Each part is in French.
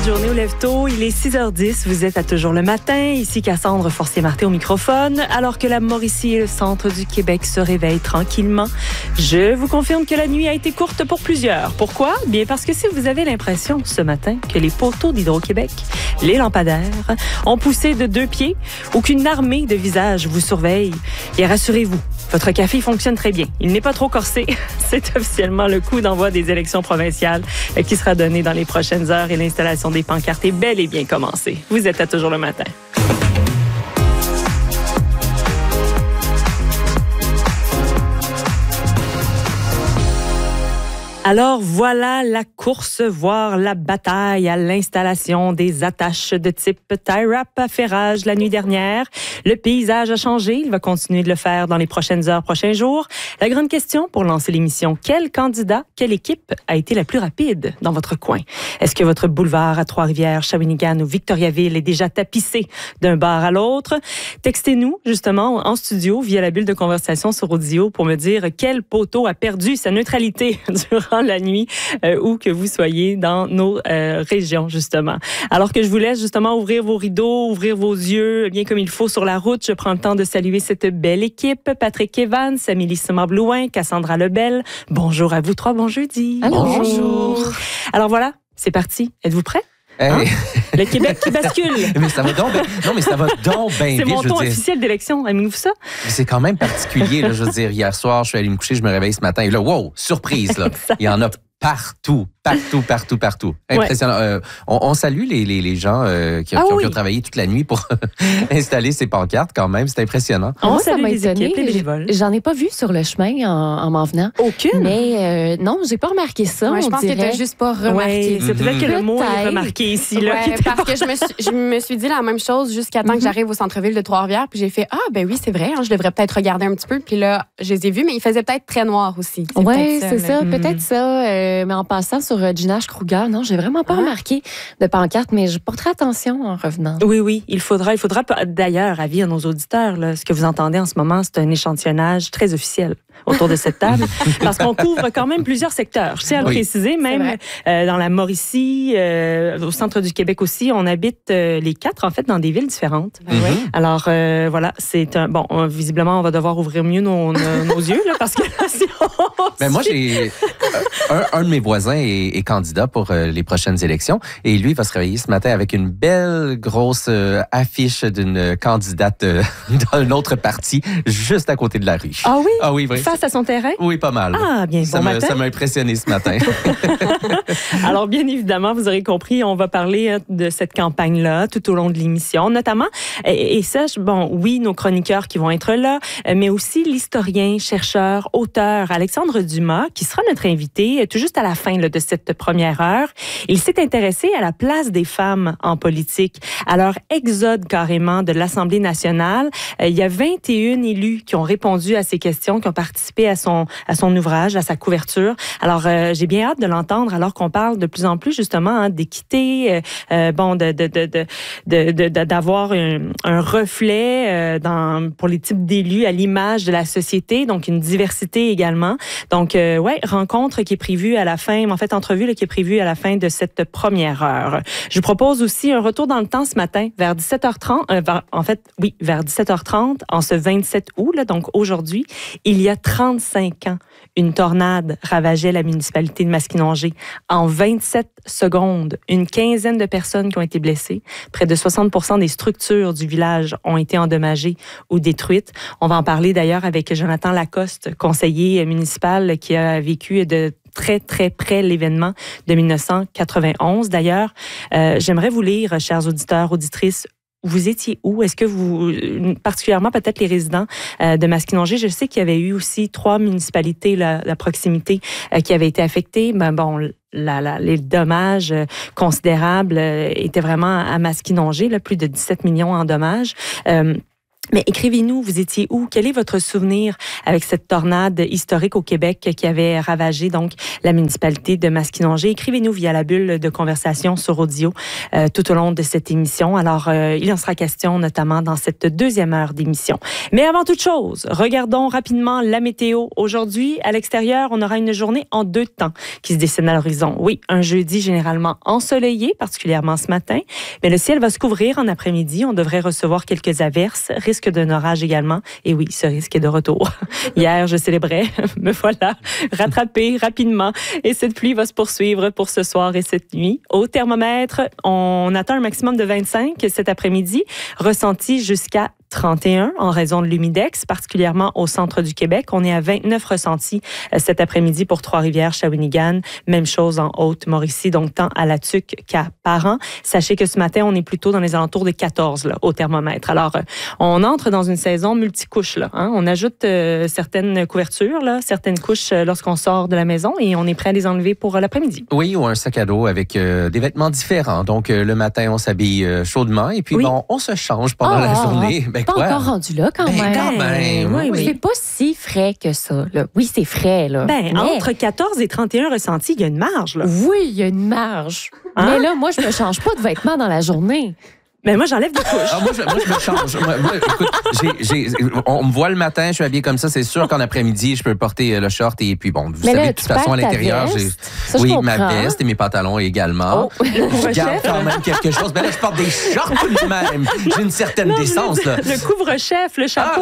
de journée au Lève-Tôt. Il est 6h10. Vous êtes à Toujours le matin. Ici Cassandre Forcier-Marté au microphone. Alors que la Mauricie et le centre du Québec se réveillent tranquillement, je vous confirme que la nuit a été courte pour plusieurs. Pourquoi? Bien parce que si vous avez l'impression ce matin que les poteaux d'Hydro-Québec, les lampadaires, ont poussé de 2 pieds ou qu'une armée de visages vous surveille, et rassurez-vous, votre café fonctionne très bien. Il n'est pas trop corsé. C'est officiellement le coup d'envoi des élections provinciales qui sera donné dans les prochaines heures et l'installation des pancartes est bel et bien commencée. Vous êtes à Toujours le matin. Alors voilà la course, voire la bataille à l'installation des attaches de type tie-wrap à ferrage la nuit dernière. Le paysage a changé, il va continuer de le faire dans les prochaines heures, prochains jours. La grande question pour lancer l'émission, quel candidat, quelle équipe a été la plus rapide dans votre coin? Est-ce que votre boulevard à Trois-Rivières, Shawinigan ou Victoriaville est déjà tapissé d'un bar à l'autre? Textez-nous justement en studio via la bulle de conversation sur audio pour me dire quel poteau a perdu sa neutralité durant la nuit, où que vous soyez dans nos régions, justement. Alors que je vous laisse justement ouvrir vos rideaux, ouvrir vos yeux bien comme il faut sur la route, je prends le temps de saluer cette belle équipe. Patrick Evans, Amélie Simard-Blouin, Cassandra Lebel. Bonjour à vous trois, bon jeudi. Alors, bonjour. Alors voilà, c'est parti. Êtes-vous prêts? Hein? Le Québec qui bascule. Mais ça va donc bien. Non, mais ça va donc bien vite. C'est mon ton officiel d'élection. Aimez-vous ça? C'est quand même particulier. Là, je veux dire, hier soir, je suis allé me coucher, je me réveille ce matin. Et là, wow, surprise. Là. Il y en a partout. Impressionnant. Ouais. On salue les gens qui ont travaillé toute la nuit pour installer ces pancartes quand même. C'est impressionnant. Moi, ça m'a étonné. J'en ai pas vu sur le chemin en m'en venant. Aucune? Mais non, j'ai pas remarqué ça. Ouais, je pense que t'as juste pas remarqué. Ouais, c'est peut-être que le mot est remarqué ici. Là, parce que je me suis dit la même chose jusqu'à temps que j'arrive au centre-ville de Trois-Rivières. Puis j'ai fait, ben oui, c'est vrai, hein, je devrais peut-être regarder un petit peu. Puis là, je les ai vus, mais il faisait peut-être très noir aussi. Oui, c'est ça. Peut-être ça. Mais en passant sur Ginage Kruger, non, j'ai vraiment pas remarqué de pancarte, mais je porterai attention en revenant. Oui, il faudra d'ailleurs, avis à nos auditeurs, là, ce que vous entendez en ce moment, c'est un échantillonnage très officiel autour de cette table, parce qu'on couvre quand même plusieurs secteurs. Je tiens à le préciser, même dans la Mauricie, au centre du Québec aussi, on habite les 4, en fait, dans des villes différentes. Alors, voilà, c'est un... Bon, visiblement, on va devoir ouvrir mieux nos yeux, là, parce que si on... moi, j'ai... un de mes voisins est candidat pour les prochaines élections, et lui, il va se réveiller ce matin avec une belle grosse affiche d'une candidate d'un autre parti, juste à côté de la rue. Ah oui? Ah oui, face à son terrain? Oui, pas mal. Ah, bien, ça m'a impressionné ce matin. Alors, bien évidemment, vous aurez compris, on va parler de cette campagne-là tout au long de l'émission, notamment, et ça, oui, nos chroniqueurs qui vont être là, mais aussi l'historien, chercheur, auteur Alexandre Dumas, qui sera notre invité tout juste à la fin de cette première heure. Il s'est intéressé à la place des femmes en politique, à leur exode carrément de l'Assemblée nationale. Il y a 21 élus qui ont répondu à ces questions, qui ont participé à son ouvrage, à sa couverture. Alors, j'ai bien hâte de l'entendre alors qu'on parle de plus en plus justement d'équité, d'avoir un reflet pour les types d'élus à l'image de la société, donc une diversité également. Donc, rencontre qui est prévue à la fin, en fait, entrevue qui est prévue à la fin de cette première heure. Je vous propose aussi un retour dans le temps ce matin, vers 17h30, vers 17h30, en ce 27 août, là, donc aujourd'hui, il y a 35 ans, une tornade ravageait la municipalité de Maskinongé. En 27 secondes, une quinzaine de personnes qui ont été blessées. Près de 60% des structures du village ont été endommagées ou détruites. On va en parler d'ailleurs avec Jonathan Lacoste, conseiller municipal qui a vécu de très, très près l'événement de 1991. D'ailleurs, j'aimerais vous lire, chers auditeurs, auditrices, vous étiez où? Est-ce que vous, particulièrement peut-être les résidents de Maskinongé, je sais qu'il y avait eu aussi 3 municipalités, la proximité, qui avaient été affectées. Les dommages considérables étaient vraiment à Maskinongé, plus de 17 millions en dommages. Mais écrivez-nous, vous étiez où? Quel est votre souvenir avec cette tornade historique au Québec qui avait ravagé donc la municipalité de Maskinongé? Écrivez-nous via la bulle de conversation sur audio tout au long de cette émission. Alors, il en sera question notamment dans cette deuxième heure d'émission. Mais avant toute chose, regardons rapidement la météo. Aujourd'hui, à l'extérieur, on aura une journée en 2 temps qui se dessine à l'horizon. Oui, un jeudi généralement ensoleillé, particulièrement ce matin, mais le ciel va se couvrir en après-midi. On devrait recevoir quelques averses, risque d'un orage également. Et oui, ce risque est de retour. Hier, je célébrais, me voilà rattrapé rapidement. Et cette pluie va se poursuivre pour ce soir et cette nuit. Au thermomètre, on attend un maximum de 25 cet après-midi, ressenti jusqu'à 31 en raison de l'humidex, particulièrement au centre du Québec. On est à 29 ressentis cet après-midi pour Trois-Rivières, Shawinigan. Même chose en Haute-Mauricie, donc tant à La Tuque qu'à Parent. Sachez que ce matin, on est plutôt dans les alentours de 14 là, au thermomètre. Alors, on entre dans une saison multicouche. Là, hein? On ajoute certaines couvertures, là, certaines couches lorsqu'on sort de la maison et on est prêt à les enlever pour l'après-midi. Oui, ou un sac à dos avec des vêtements différents. Donc, le matin, on s'habille chaudement et puis bon, on se change pendant la journée. Pas encore rendu là quand même. Oui. C'est pas si frais que ça. Là. Oui, c'est frais. Là. Entre 14 et 31 ressentis, il y a une marge. Là. Oui, il y a une marge. Hein? Mais là, moi, je me change pas de vêtements dans la journée. Mais moi, j'enlève des couches. Moi, je me change. Moi, écoute, on me voit le matin, je suis habillé comme ça. C'est sûr qu'en après-midi, je peux porter le short et puis bon, vous savez, de toute façon, à l'intérieur, j'ai ma veste et mes pantalons également. Je garde quand même quelque chose. Ben là, je porte des shorts tout de même. J'ai une certaine décence. Là. Le couvre-chef, le chapeau.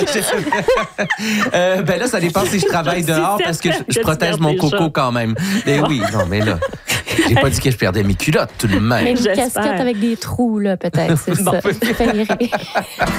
Ben là, ça dépend si je travaille dehors parce que je protège mon coco quand même. Mais oui, non, mais là, j'ai pas dit que je perdais mes culottes tout de même. Mais une casquette avec des trous, là, peut-être. C'est ça.